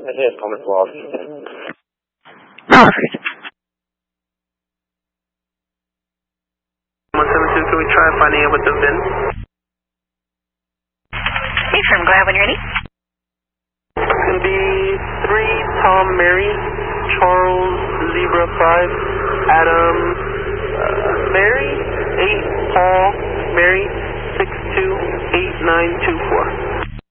Here's Thomas Ward. Perfect. 172, can we try finding out what the VIN? Hey, firm, go ahead when you're ready. It's going to be 3 Tom Mary, Charles Zebra 5, Adam Mary, 8 Paul Mary, 628924.